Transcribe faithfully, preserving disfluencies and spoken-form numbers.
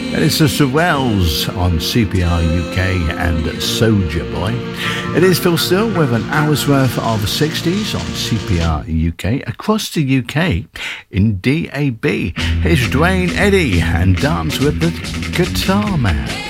It's the Sorrells on C P R U K and Soulja Boy. It is Phil Still with an hour's worth of sixties on C P R U K across the U K in D A B. Here's Dwayne Eddy and Dance with the Guitar Man.